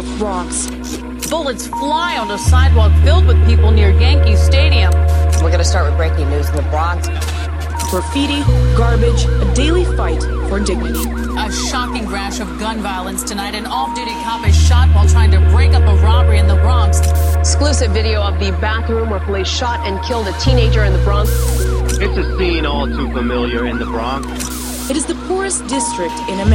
South Bronx. Bullets fly on a sidewalk filled with people near Yankee Stadium. We're going to start with breaking news in the Bronx. Graffiti, garbage, a daily fight for dignity. A shocking rash of gun violence tonight. An off-duty cop is shot while trying to break up a robbery in the Bronx. Exclusive video of the bathroom where police shot and killed a teenager in the Bronx. It's a scene all too familiar in the Bronx. It is the poorest district in America.